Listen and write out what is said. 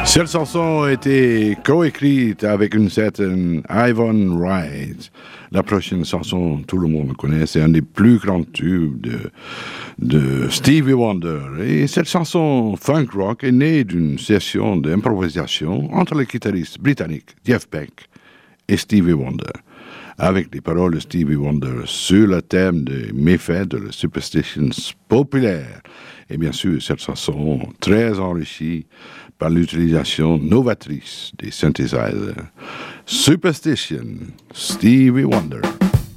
Cette chanson a été coécrite avec une certaine Ivan Wright. La prochaine chanson, tout le monde connaît, c'est un des plus grands tubes de Stevie Wonder. Et cette chanson funk rock est née d'une session d'improvisation entre le guitariste britannique Jeff Beck et Stevie Wonder, avec des paroles de Stevie Wonder sur le thème des méfaits de la superstition populaire. Et bien sûr, cette chanson très enrichie par l'utilisation novatrice des synthesizers. Superstition, Stevie Wonder.